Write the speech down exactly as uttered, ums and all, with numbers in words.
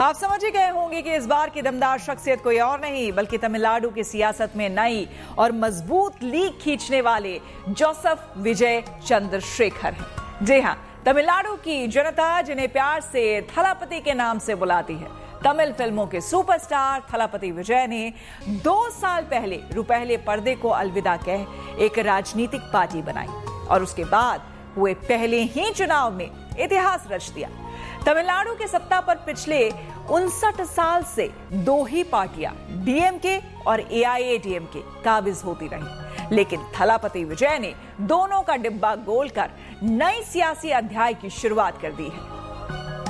आप समझ ही गए होंगे कि इस बार की दमदार शख्सियत कोई और नहीं बल्कि तमिलनाडु की सियासत में नई और मजबूत लीक खींचने वाले जोसेफ विजय चंद्रशेखर हैं। जी हां, तमिलनाडु की जनता जिन्हें प्यार से थलापति के नाम से बुलाती है, तमिल फिल्मों के सुपरस्टार थलापति विजय ने दो साल पहले रुपहले पर्दे को अलविदा कह एक राजनीतिक पार्टी बनाई और उसके बाद हुए पहले ही चुनाव में इतिहास रच दिया। तमिलनाडु के सत्ता पर पिछले उनसठ साल से दो ही पार्टियां डीएमके और एआईएडीएमके काबिज होती रही, लेकिन थलापति विजय ने दोनों का डिब्बा गोल कर नई सियासी अध्याय की शुरुआत कर दी है।